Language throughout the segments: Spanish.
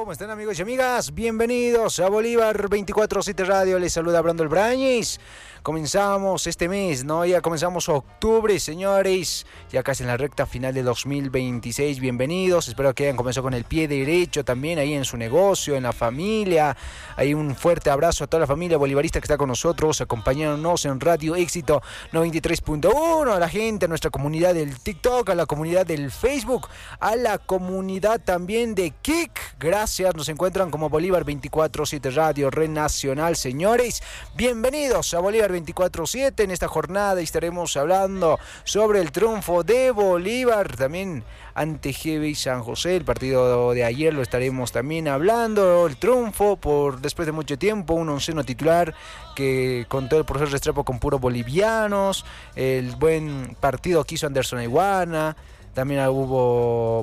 ¿Cómo están, amigos y amigas? Bienvenidos a Bolívar 24/7 Radio. Les saluda Brando el Brañez. Comenzamos este mes, ¿no? Ya comenzamos octubre, señores. Ya casi en la recta final de 2026. Bienvenidos. Espero que hayan comenzado con el pie derecho también ahí en su negocio, en la familia. Hay un fuerte abrazo a toda la familia bolivarista que está con nosotros, acompañándonos en Radio Éxito 93.1. A la gente, a nuestra comunidad del TikTok, a la comunidad del Facebook, a la comunidad también de Kik. Gracias, nos encuentran como Bolívar 24/7 Radio, Red Nacional, señores. Bienvenidos a Bolívar 24/7. En esta jornada estaremos hablando sobre el triunfo de Bolívar, también ante GB San José. El partido de ayer lo estaremos también hablando. El triunfo por después de mucho tiempo, un onceno titular que contó el profesor Restrepo con puros bolivianos. El buen partido que hizo Anderson Iguana. También hubo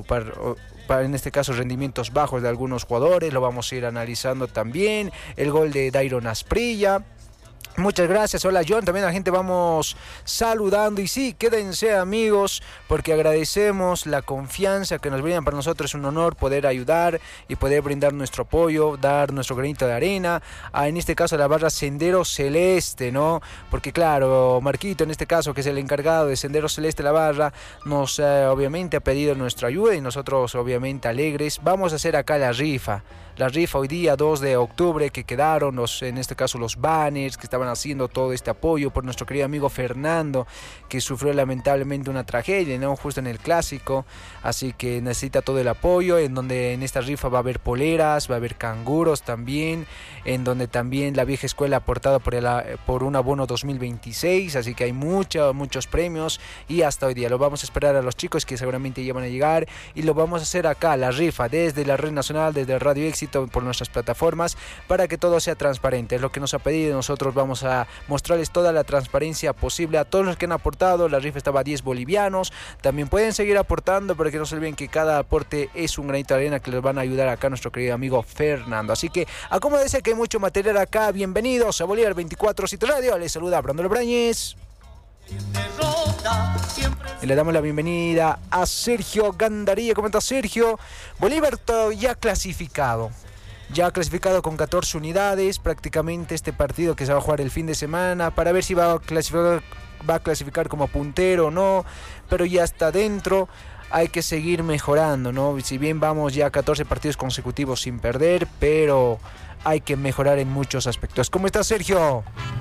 en este caso rendimientos bajos de algunos jugadores, lo vamos a ir analizando también. El gol de Dairon Asprilla. Muchas gracias, hola John, también a la gente vamos saludando y sí, quédense amigos porque agradecemos la confianza que nos brindan. Para nosotros es un honor poder ayudar y poder brindar nuestro apoyo, dar nuestro granito de arena, en este caso la barra Sendero Celeste, ¿no? Porque claro, Marquito en este caso que es el encargado de Sendero Celeste la barra, nos obviamente ha pedido nuestra ayuda y nosotros obviamente alegres. Vamos a hacer acá la rifa hoy día 2 de octubre que quedaron en este caso los banners que estaban haciendo todo este apoyo por nuestro querido amigo Fernando, que sufrió lamentablemente una tragedia, ¿no? Justo en el clásico, así que necesita todo el apoyo, en donde en esta rifa va a haber poleras, va a haber canguros también, en donde también la vieja escuela ha aportado por un abono 2026, así que hay muchos premios y hasta hoy día lo vamos a esperar a los chicos que seguramente ya van a llegar y lo vamos a hacer acá, la rifa, desde la Red Nacional, desde Radio Éxito, por nuestras plataformas, para que todo sea transparente. Es lo que nos ha pedido, nosotros vamos a mostrarles toda la transparencia posible a todos los que han aportado. La rifa estaba a 10 bolivianos, también pueden seguir aportando, pero que no se olviden que cada aporte es un granito de arena que les van a ayudar acá nuestro querido amigo Fernando. Así que acomódense que hay mucho material acá. Bienvenidos a Bolívar 24/7 Radio. Les saluda Brando el Brañez. Y le damos la bienvenida a Sergio Gandaría. ¿Cómo está Sergio? Bolívar ya clasificado con 14 unidades. Prácticamente este partido que se va a jugar el fin de semana para ver si va a clasificar como puntero o no, pero ya está dentro. Hay que seguir mejorando, ¿no? Si bien vamos ya 14 partidos consecutivos sin perder, pero hay que mejorar en muchos aspectos. ¿Cómo está Sergio?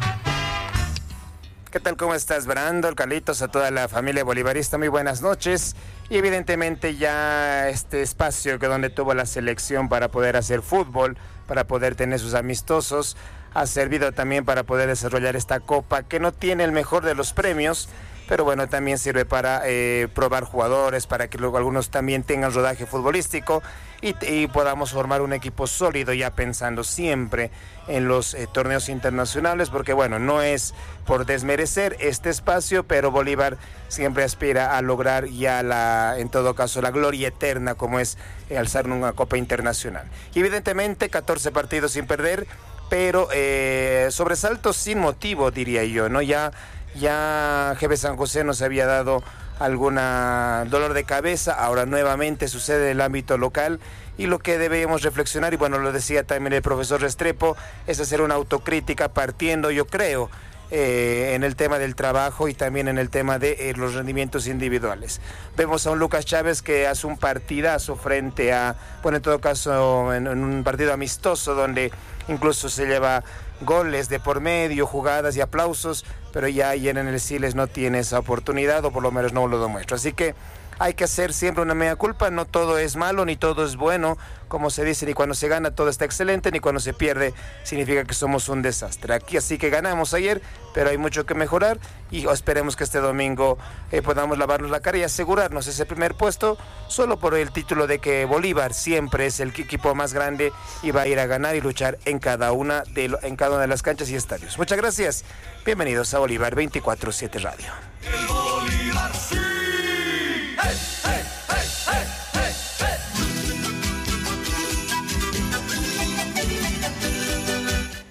¿Qué tal? ¿Cómo estás, Brando? Carlitos, a toda la familia bolivarista, muy buenas noches. Y evidentemente ya este espacio que donde tuvo la selección para poder hacer fútbol, para poder tener sus amistosos, ha servido también para poder desarrollar esta copa que no tiene el mejor de los premios, pero bueno, también sirve para probar jugadores, para que luego algunos también tengan rodaje futbolístico y podamos formar un equipo sólido, ya pensando siempre en los torneos internacionales, porque bueno, no es por desmerecer este espacio, pero Bolívar siempre aspira a lograr ya en todo caso la gloria eterna, como es alzar una copa internacional. Y evidentemente 14 partidos sin perder, pero sobresaltos sin motivo, diría yo, ¿no? Ya GB San José nos había dado alguna dolor de cabeza, ahora nuevamente sucede en el ámbito local y lo que debemos reflexionar, y bueno, lo decía también el profesor Restrepo, es hacer una autocrítica partiendo, yo creo, en el tema del trabajo y también en el tema de los rendimientos individuales. Vemos a un Lucas Chávez que hace un partidazo frente a, bueno, en todo caso en un partido amistoso donde incluso se lleva goles de por medio, jugadas y aplausos, pero ya ayer en el Siles no tiene esa oportunidad, o por lo menos no lo demuestra. Así que hay que hacer siempre una mea culpa, no todo es malo ni todo es bueno, como se dice, ni cuando se gana todo está excelente, ni cuando se pierde significa que somos un desastre. Aquí así que ganamos ayer, pero hay mucho que mejorar y esperemos que este domingo podamos lavarnos la cara y asegurarnos ese primer puesto, solo por el título de que Bolívar siempre es el equipo más grande y va a ir a ganar y luchar en cada una de las canchas y estadios. Muchas gracias, bienvenidos a Bolívar 24/7 Radio. El Bolívar sí. Hey, hey, hey, hey, hey, hey.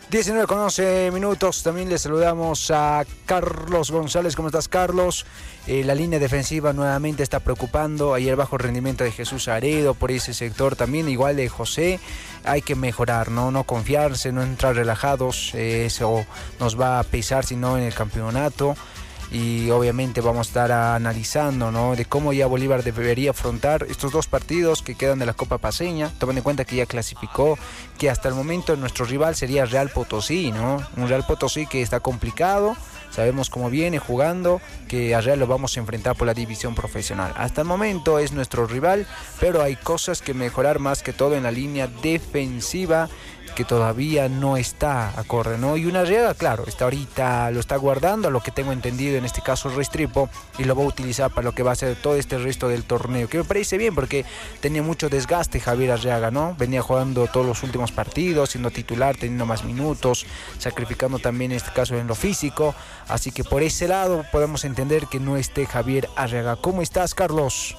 19 con 11 minutos. También le saludamos a Carlos González. ¿Cómo estás, Carlos? La línea defensiva nuevamente está preocupando. Ayer bajo rendimiento de Jesús Aredo por ese sector también, igual de José. Hay que mejorar, no confiarse, no entrar relajados. Eso nos va a pesar, si no, en el campeonato. Y obviamente vamos a estar analizando, ¿no?, de cómo ya Bolívar debería afrontar estos 2 partidos que quedan de la Copa Paceña, tomando en cuenta que ya clasificó, que hasta el momento nuestro rival sería Real Potosí, ¿no? Un Real Potosí que está complicado, sabemos cómo viene jugando, que a Real lo vamos a enfrentar por la división profesional. Hasta el momento es nuestro rival, pero hay cosas que mejorar, más que todo en la línea defensiva, que todavía no está acorde, ¿no? Y Unarriaga, claro, está ahorita, lo está guardando, a lo que tengo entendido, en este caso Restrepo, y lo va a utilizar para lo que va a ser todo este resto del torneo, que me parece bien porque tenía mucho desgaste Javier Arriaga, ¿no? Venía jugando todos los últimos partidos, siendo titular, teniendo más minutos, sacrificando también en este caso en lo físico, así que por ese lado podemos entender que no esté Javier Arriaga. ¿Cómo estás, Carlos?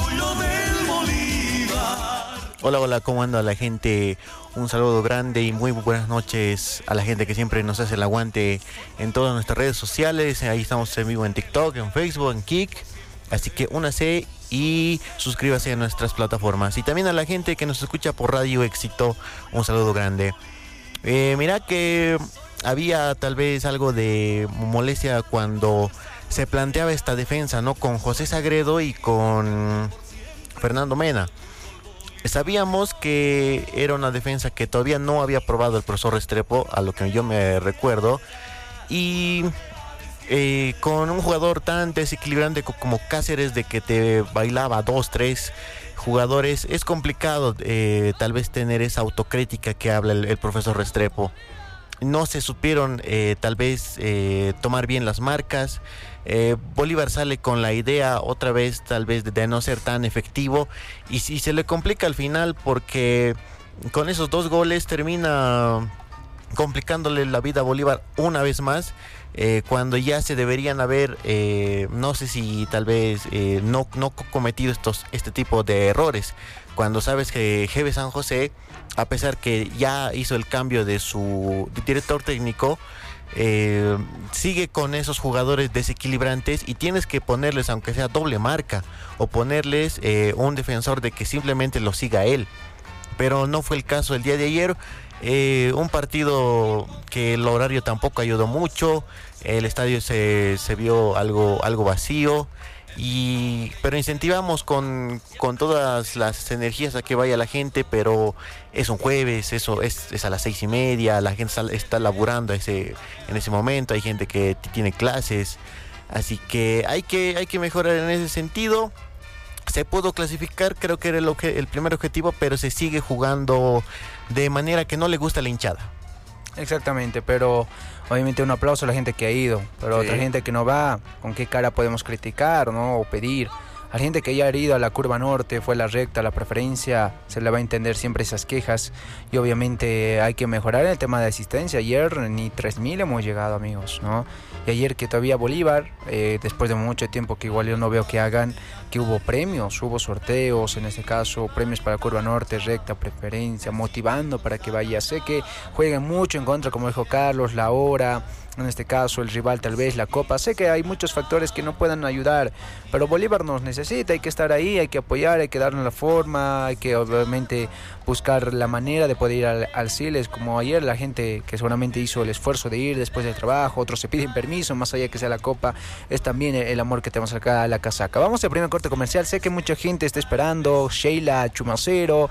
Hola, ¿cómo anda la gente? Un saludo grande y muy buenas noches a la gente que siempre nos hace el aguante en todas nuestras redes sociales. Ahí estamos en vivo en TikTok, en Facebook, en Kik. Así que únase y suscríbase a nuestras plataformas. Y también a la gente que nos escucha por Radio Éxito, un saludo grande. Mira que había tal vez algo de molestia cuando se planteaba esta defensa, ¿no?, con José Sagredo y con Fernando Mena. Sabíamos que era una defensa que todavía no había probado el profesor Restrepo, a lo que yo me recuerdo, y con un jugador tan desequilibrante como Cáceres, de que te bailaba 2, 3 jugadores, es complicado tal vez tener esa autocrítica que habla el profesor Restrepo. No se supieron tal vez tomar bien las marcas. Bolívar sale con la idea otra vez tal vez de no ser tan efectivo, y si se le complica al final, porque con esos 2 goles termina complicándole la vida a Bolívar una vez más, cuando ya se deberían haber no sé si tal vez no cometido este tipo de errores, cuando sabes que GB San José, a pesar que ya hizo el cambio de su director técnico, sigue con esos jugadores desequilibrantes, y tienes que ponerles, aunque sea doble marca, o ponerles un defensor de que simplemente lo siga él. Pero no fue el caso el día de ayer. Un partido que el horario tampoco ayudó mucho, el estadio se vio algo vacío, pero incentivamos con todas las energías a que vaya la gente, pero es un jueves, eso es a las 6:30, la gente está laburando en ese momento, hay gente que tiene clases, así que hay que mejorar en ese sentido. Se pudo clasificar, creo que era el primer objetivo, pero se sigue jugando de manera que no le gusta a la hinchada. Exactamente, pero obviamente un aplauso a la gente que ha ido, pero Sí. otra gente que no va, ¿con qué cara podemos criticar, no? O pedir? A la gente que ya ha ido a la curva norte, fue la recta, la preferencia, se le va a entender siempre esas quejas, y obviamente hay que mejorar el tema de asistencia. Ayer ni 3.000 hemos llegado, amigos, ¿no? Y ayer que todavía Bolívar, después de mucho tiempo que igual yo no veo que hagan, que hubo premios, hubo sorteos, en este caso premios para curva norte, recta, preferencia, motivando para que vaya. Sé que jueguen mucho en contra, como dijo Carlos, la hora, en este caso el rival tal vez, la copa. Sé que hay muchos factores que no puedan ayudar, pero Bolívar nos necesita, hay que estar ahí, hay que apoyar, hay que darle la forma, hay que obviamente buscar la manera de poder ir al Siles, como ayer la gente que seguramente hizo el esfuerzo de ir después del trabajo, otros se piden permiso, más allá que sea la copa, es también el amor que tenemos acá a la casaca. Vamos al primer corte comercial, sé que mucha gente está esperando, Sheila, Chumacero,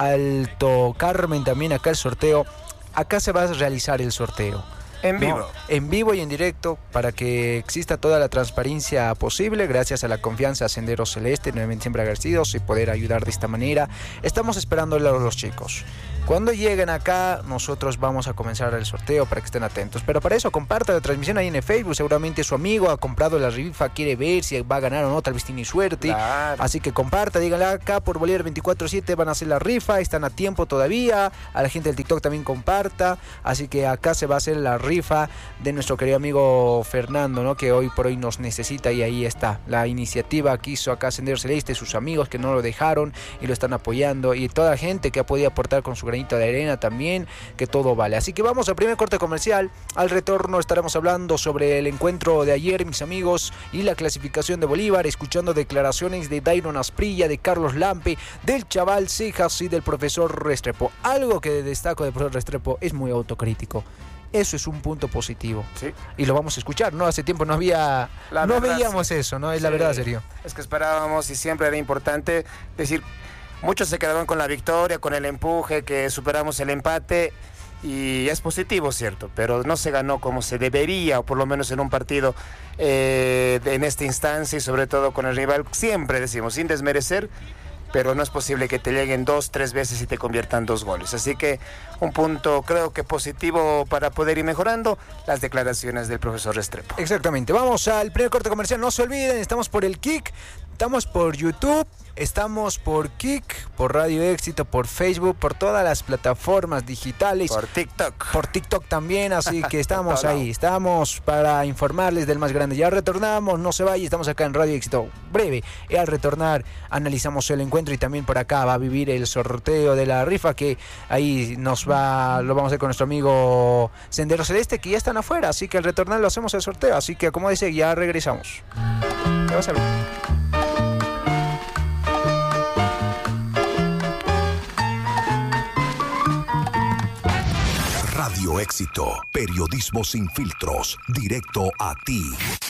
Alto Carmen también acá el sorteo. Acá se va a realizar el sorteo. En vivo. No, en vivo y en directo, para que exista toda la transparencia posible, gracias a la confianza a Sendero Celeste, nuevamente siempre agradecidos, y poder ayudar de esta manera. Estamos esperando a los chicos. Cuando lleguen acá, nosotros vamos a comenzar el sorteo para que estén atentos. Pero para eso, comparta la transmisión ahí en el Facebook. Seguramente su amigo ha comprado la rifa, quiere ver si va a ganar o no, tal vez tiene suerte. Claro. Así que comparta, díganle acá por Bolívar 24/7 van a hacer la rifa, están a tiempo todavía. A la gente del TikTok también comparta. Así que acá se va a hacer la rifa rifa de nuestro querido amigo Fernando, ¿no? Que hoy por hoy nos necesita, y ahí está la iniciativa que hizo acá Sendero Celeste, sus amigos que no lo dejaron y lo están apoyando, y toda la gente que ha podido aportar con su granito de arena también, que todo vale. Así que vamos al primer corte comercial. Al retorno estaremos hablando sobre el encuentro de ayer, mis amigos, y la clasificación de Bolívar, escuchando declaraciones de Dairon Asprilla, de Carlos Lampe, del chaval Cejas y del profesor Restrepo. Algo que destaco del profesor Restrepo, es muy autocrítico. Eso es un punto positivo. Sí. Y lo vamos a escuchar, ¿no? Hace tiempo no veíamos sí. Eso, ¿no? Es la verdad, serio. Es que esperábamos, y siempre era importante decir, muchos se quedaban con la victoria, con el empuje, que superamos el empate, y es positivo, cierto, pero no se ganó como se debería, o por lo menos en un partido en esta instancia, y sobre todo con el rival, siempre decimos, sin desmerecer, pero no es posible que te lleguen 2-3 veces y te conviertan 2 goles. Así que un punto, creo que positivo para poder ir mejorando, las declaraciones del profesor Restrepo. Exactamente. Vamos al primer corte comercial. No se olviden, estamos por el Kik, estamos por YouTube, estamos por Kik, por Radio Éxito, por Facebook, por todas las plataformas digitales. Por TikTok. Por TikTok también, así que estamos ahí. Estamos para informarles del más grande. Ya retornamos, no se vaya, estamos acá en Radio Éxito. Breve, y al retornar analizamos el encuentro, y también por acá va a vivir el sorteo de la rifa, que ahí lo vamos a hacer con nuestro amigo Sendero Celeste, que ya están afuera, así que al retornar lo hacemos el sorteo. Así que, como dice, ya regresamos. ¿Qué vas a ver? Radio Éxito, periodismo sin filtros, directo a ti.